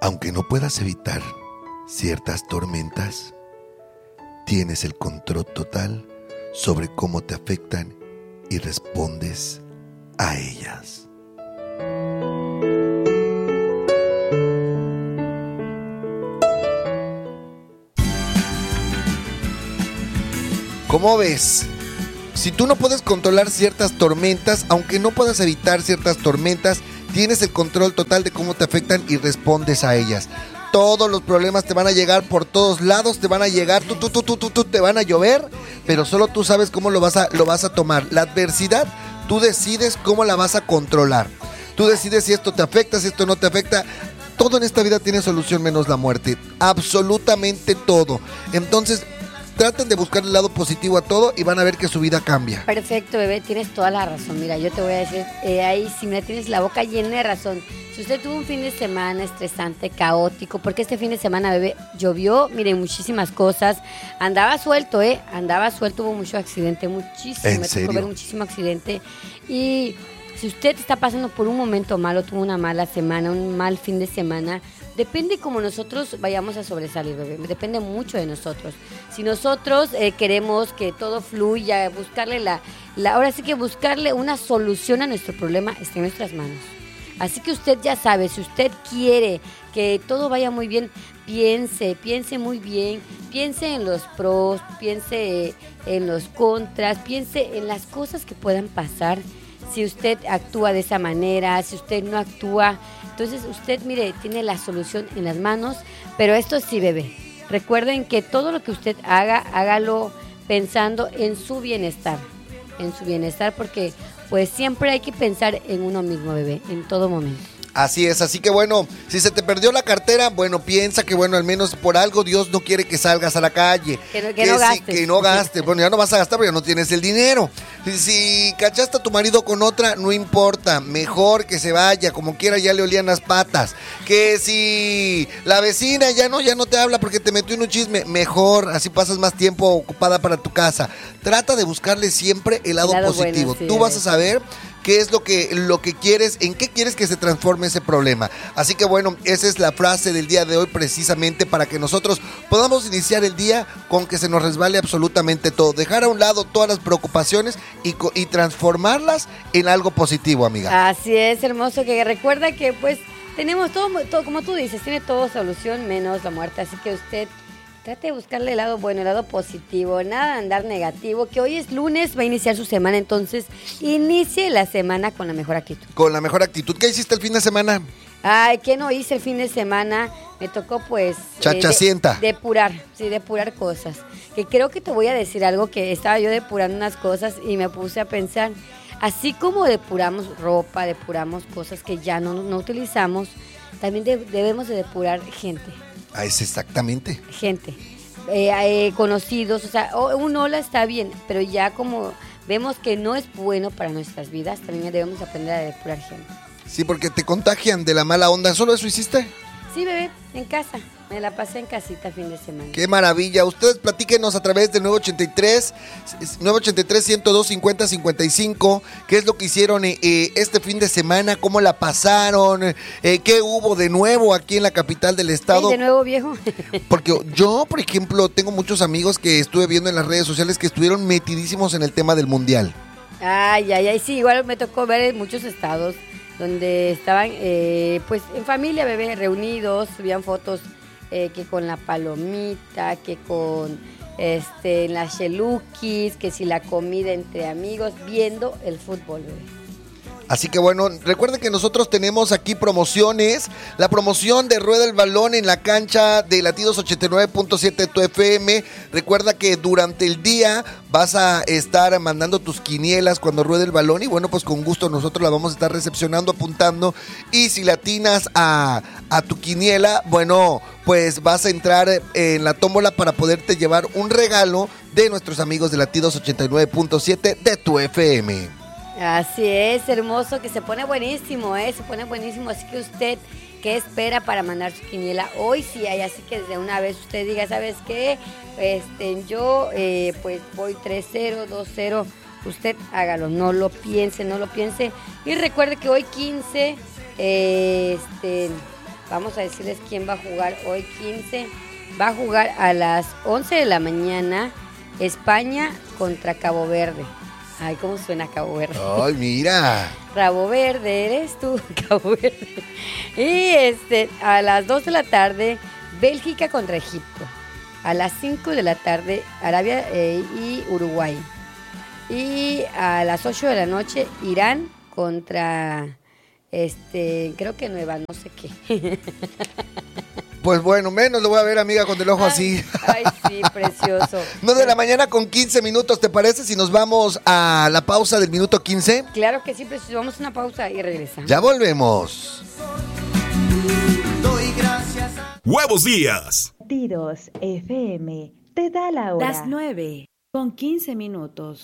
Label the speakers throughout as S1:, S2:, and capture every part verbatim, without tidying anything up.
S1: Aunque no puedas evitar ciertas tormentas, tienes el control total sobre cómo te afectan y respondes a ellas. ¿Cómo ves? Si tú no puedes controlar ciertas tormentas, aunque no puedas evitar ciertas tormentas, tienes el control total de cómo te afectan y respondes a ellas. Todos los problemas te van a llegar por todos lados, te van a llegar, tú, tú, tú, tú, tú, tú, te van a llover, pero solo tú sabes cómo lo vas a, lo vas a tomar. La adversidad, tú decides cómo la vas a controlar. Tú decides si esto te afecta, si esto no te afecta. Todo en esta vida tiene solución menos la muerte. Absolutamente todo. Entonces, traten de buscar el lado positivo a todo y van a ver que su vida cambia.
S2: Perfecto, bebé, tienes toda la razón. Mira, yo te voy a decir, eh, ahí sí me tienes la boca llena de razón. Si usted tuvo un fin de semana estresante, caótico, porque este fin de semana, bebé, llovió, miren, muchísimas cosas. Andaba suelto, ¿eh? Andaba suelto, hubo mucho accidente, muchísimo.
S1: ¿En
S2: me
S1: serio?
S2: tocó ver muchísimo accidente. Y si usted está pasando por un momento malo, tuvo una mala semana, un mal fin de semana, depende cómo nosotros vayamos a sobresalir, bebé. Depende mucho de nosotros. Si nosotros eh, queremos que todo fluya, buscarle la, la... Ahora sí que buscarle una solución a nuestro problema está en nuestras manos. Así que usted ya sabe, si usted quiere que todo vaya muy bien, piense, piense muy bien, piense en los pros, piense en los contras, piense en las cosas que puedan pasar. Si usted actúa de esa manera, si usted no actúa, entonces usted, mire, tiene la solución en las manos. Pero esto sí, bebé, recuerden que todo lo que usted haga, hágalo pensando en su bienestar, en su bienestar, porque pues siempre hay que pensar en uno mismo, bebé, en todo momento.
S1: Así es, así que bueno, si se te perdió la cartera, bueno, piensa que bueno, al menos por algo Dios no quiere que salgas a la calle.
S2: Que no, que no
S1: sí,
S2: gastes.
S1: que no gastes, bueno, ya no vas a gastar porque ya no tienes el dinero. Si, si cachaste a tu marido con otra, no importa, mejor que se vaya, como quiera ya le olían las patas. Que si la vecina ya no, ya no te habla porque te metió en un chisme, mejor, así pasas más tiempo ocupada para tu casa. Trata de buscarle siempre el lado, lado positivo. Bueno, sí, tú vas a saber qué es lo que, lo que quieres, en qué quieres que se transforme ese problema. Así que bueno, esa es la frase del día de hoy, precisamente para que nosotros podamos iniciar el día con que se nos resbale absolutamente todo. Dejar a un lado todas las preocupaciones y, y transformarlas en algo positivo, amiga.
S2: Así es, hermoso, que recuerda que pues tenemos todo, todo, como tú dices, tiene todo solución menos la muerte. Así que usted trate de buscarle el lado bueno, el lado positivo, nada de andar negativo, que hoy es lunes, va a iniciar su semana, entonces inicie la semana con la mejor actitud.
S1: Con la mejor actitud. ¿Qué hiciste el fin de semana?
S2: Ay, ¿qué no hice el fin de semana? Me tocó pues...
S1: Chachacienta.
S2: Eh, de, depurar, sí, depurar cosas. Que creo que te voy a decir algo, que estaba yo depurando unas cosas y me puse a pensar, así como depuramos ropa, depuramos cosas que ya no, no utilizamos, también de, debemos de depurar gente.
S1: Ah, es exactamente.
S2: Gente, eh, eh, conocidos, o sea, un hola está bien, pero ya como vemos que no es bueno para nuestras vidas, también debemos aprender a depurar gente.
S1: Sí, porque te contagian de la mala onda. ¿Solo eso hiciste?
S2: Sí, bebé, en casa. Me la pasé en casita fin de semana.
S1: ¡Qué maravilla! Ustedes platíquenos a través del nueve ochenta y tres, nueve ochenta y tres, ciento dos, cincuenta, cincuenta y cinco. ¿Qué es lo que hicieron eh, este fin de semana? ¿Cómo la pasaron? Eh, ¿Qué hubo de nuevo aquí en la capital del estado?
S2: Sí, de nuevo, viejo.
S1: Porque yo, por ejemplo, tengo muchos amigos que estuve viendo en las redes sociales que estuvieron metidísimos en el tema del mundial.
S2: Ay, ay, ay. Sí, igual me tocó ver en muchos estados donde estaban, eh, pues, en familia, bebé, reunidos, subían fotos. Eh, que con la palomita, que con este, las chelukis, que si la comida entre amigos, viendo el fútbol, bebé.
S1: Así que bueno, recuerden que nosotros tenemos aquí promociones. La promoción de Rueda el Balón en la cancha de Latidos ochenta y nueve punto siete de tu F M. Recuerda que durante el día vas a estar mandando tus quinielas cuando ruede el balón. Y bueno, pues con gusto nosotros la vamos a estar recepcionando, apuntando. Y si le atinas a, a tu quiniela, bueno, pues vas a entrar en la tómbola para poderte llevar un regalo de nuestros amigos de Latidos ochenta y nueve punto siete de tu F M.
S2: Así es, hermoso, que se pone buenísimo, ¿eh? Se pone buenísimo, así que usted, ¿qué espera para mandar su quiniela? Hoy sí hay, así que desde una vez usted diga, ¿sabes qué? Este, yo, eh, pues voy tres cero, dos cero, usted hágalo, no lo piense, no lo piense. Y recuerde que hoy quince, eh, este, vamos a decirles quién va a jugar hoy quince. Va a jugar a las once de la mañana España contra Cabo Verde. Ay, cómo suena Cabo Verde.
S1: Ay, mira.
S2: Rabo Verde, eres tú, Cabo Verde. Y este, a las dos de la tarde, Bélgica contra Egipto. A las cinco de la tarde, Arabia eh, y Uruguay. Y a las ocho de la noche, Irán contra, este, creo que Nueva, no sé qué.
S1: Pues bueno, menos lo voy a ver, amiga, con el ojo
S2: ay,
S1: así.
S2: Ay, sí, precioso.
S1: nueve de la mañana con quince minutos, ¿te parece si nos vamos a la pausa del minuto quince?
S2: Claro que sí, precioso. Vamos a una pausa y regresamos.
S1: Ya volvemos.
S3: Doy gracias a...
S4: ¡Huevos Días!
S5: Latidos F M te da la hora.
S6: Las nueve con quince minutos.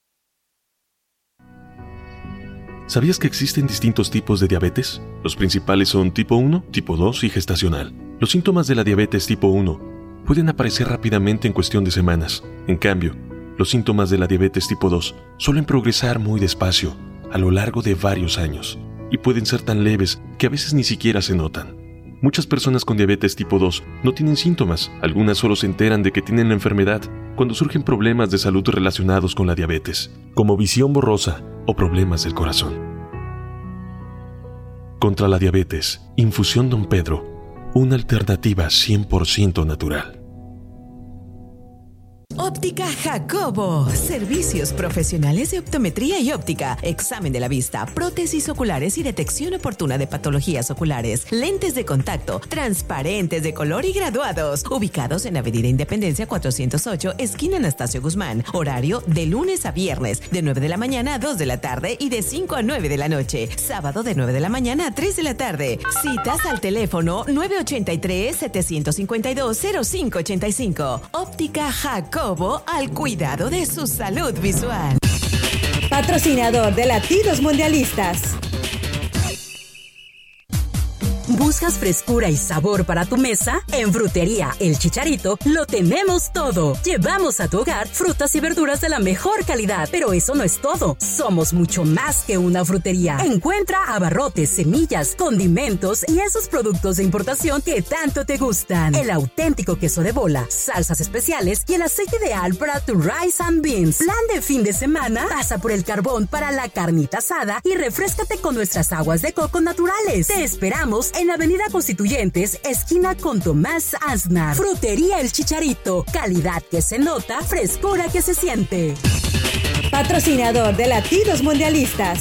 S7: ¿Sabías que existen distintos tipos de diabetes? Los principales son tipo uno, tipo dos y gestacional. Los síntomas de la diabetes tipo uno pueden aparecer rápidamente en cuestión de semanas. En cambio, los síntomas de la diabetes tipo dos suelen progresar muy despacio, a lo largo de varios años, y pueden ser tan leves que a veces ni siquiera se notan. Muchas personas con diabetes tipo dos no tienen síntomas, algunas solo se enteran de que tienen la enfermedad cuando surgen problemas de salud relacionados con la diabetes, como visión borrosa o problemas del corazón. Contra la diabetes, Infusión Don Pedro, una alternativa cien por ciento natural.
S8: Óptica Jacobo. Servicios profesionales de optometría y óptica, examen de la vista, prótesis oculares y detección oportuna de patologías oculares, lentes de contacto, transparentes de color y graduados. Ubicados en Avenida Independencia cuatrocientos ocho, esquina Anastasio Guzmán. Horario de lunes a viernes, de nueve de la mañana a dos de la tarde y de cinco a nueve de la noche. Sábado de nueve de la mañana a tres de la tarde. Citas al teléfono nueve ochenta y tres, setecientos cincuenta y dos, cero cinco ochenta y cinco. Óptica Jacobo. Al cuidado de su salud visual.
S5: Patrocinador de Latidos Mundialistas.
S6: ¿Buscas frescura y sabor para tu mesa? En Frutería El Chicharito lo tenemos todo. Llevamos a tu hogar frutas y verduras de la mejor calidad. Pero eso no es todo. Somos mucho más que una frutería. Encuentra abarrotes, semillas, condimentos y esos productos de importación que tanto te gustan. El auténtico queso de bola, salsas especiales y el aceite ideal para tu rice and beans. Plan de fin de semana, pasa por el carbón para la carnita asada y refréscate con nuestras aguas de coco naturales. Te esperamos en Avenida Constituyentes, esquina con Tomás Aznar. Frutería El Chicharito. Calidad que se nota, frescura que se siente.
S5: Patrocinador de Latidos Mundialistas.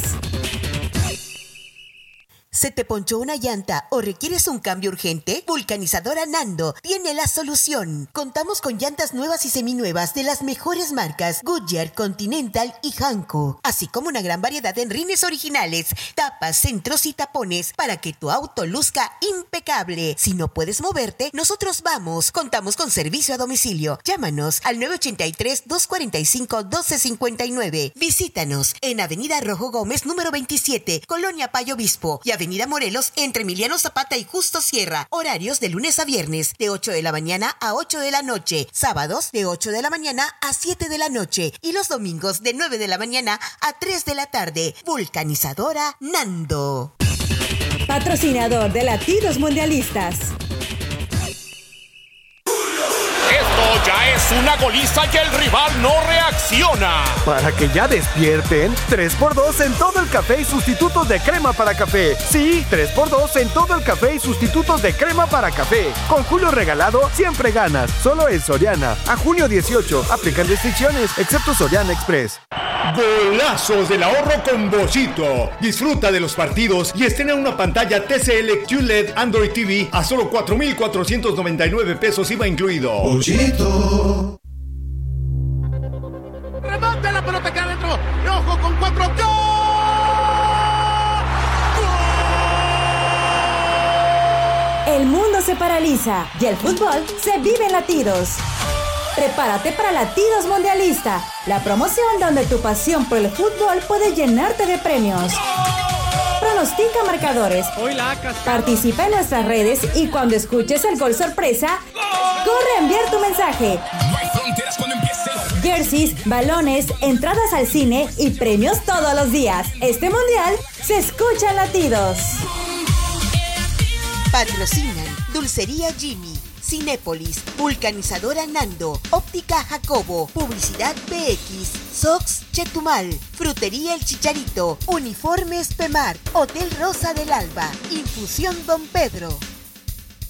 S9: ¿Se te ponchó una llanta o requieres un cambio urgente? Vulcanizadora Nando tiene la solución. Contamos con llantas nuevas y seminuevas de las mejores marcas Goodyear, Continental y Hankook, así como una gran variedad de rines originales, tapas, centros y tapones para que tu auto luzca impecable. Si no puedes moverte, nosotros vamos. Contamos con servicio a domicilio. Llámanos al nueve ochenta y tres, doscientos cuarenta y cinco, doce cincuenta y nueve. Visítanos en Avenida Rojo Gómez número veintisiete, Colonia Payo Obispo, y Avenida Morelos entre Emiliano Zapata y Justo Sierra. Horarios de lunes a viernes de ocho de la mañana a ocho de la noche. Sábados de ocho de la mañana a siete de la noche. Y los domingos de nueve de la mañana a tres de la tarde. Vulcanizadora Nando.
S5: Patrocinador de Latidos Mundialistas.
S10: Esto ya es una goliza y el rival no reacciona.
S11: Para que ya despierten, tres por dos en todo el café y sustitutos de crema para café. Sí, tres por dos en todo el café y sustitutos de crema para café. Con Julio regalado, siempre ganas. Solo en Soriana. A junio dieciocho. Aplican restricciones, excepto Soriana Express.
S12: Golazos del ahorro con Bollito. Disfruta de los partidos y estrena una pantalla T C L Q L E D Android T V a solo cuatro mil cuatrocientos noventa y nueve pesos I V A incluido.
S3: Bollito.
S10: Remate la pelota acá adentro. Y ojo con cuatro. ¡Gol!
S5: El mundo se paraliza y el fútbol se vive en latidos. Prepárate para Latidos Mundialista, la promoción donde tu pasión por el fútbol puede llenarte de premios. Pronostica marcadores, participa en nuestras redes y cuando escuches el gol sorpresa, corre a enviar tu mensaje. Jerseys, balones, entradas al cine y premios todos los días. Este mundial se escucha en Latidos.
S9: Patrocinan Dulcería Jimmy, Cinépolis, Vulcanizadora Nando, Óptica Jacobo, Publicidad P X, Sox Chetumal, Frutería El Chicharito, Uniformes Pemar, Hotel Rosa del Alba, Infusión Don Pedro.